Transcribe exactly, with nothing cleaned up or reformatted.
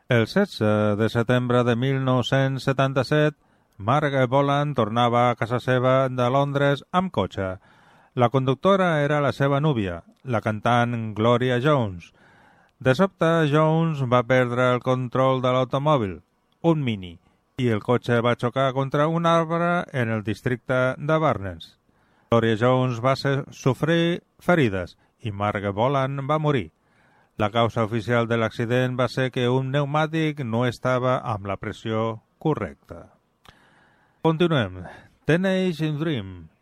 El setze de setembre de mil nou-cents setanta-set, Mark Bolan tornava a casa seva de Londres amb cotxe. La conductora era la seva núvia, la cantant Gloria Jones. De sobte, Jones va perdre el control de l'automòbil, un Mini, i el cotxe va xocar contra un arbre en el districte de Barnes. Gloria Jones va ser, sofrir ferides i Mark Bolan va morir. La causa oficial de l'accident va ser que un pneumàtic no estava amb la pressió correcta. Continuem. Teenage Dream.